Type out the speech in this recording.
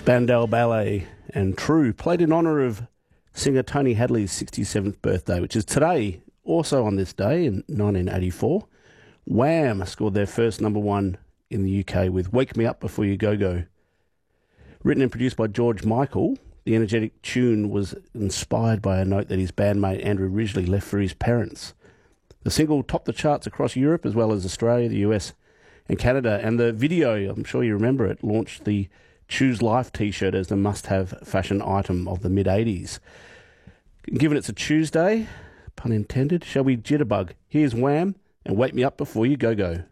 Spandau Ballet and True played in honour of singer Tony Hadley's 67th birthday, which is today. Also on this day in 1984, Wham scored their first number one in the UK with Wake Me Up Before You Go Go. Written and produced by George Michael, the energetic tune was inspired by a note that his bandmate Andrew Ridgeley left for his parents. The single topped the charts across Europe as well as Australia, the US and Canada, and the video, I'm sure you remember it, launched the Choose Life t-shirt as the must-have fashion item of the mid-80s. Given it's a Tuesday, pun intended, shall we jitterbug? Here's Wham and Wake Me Up Before You Go Go.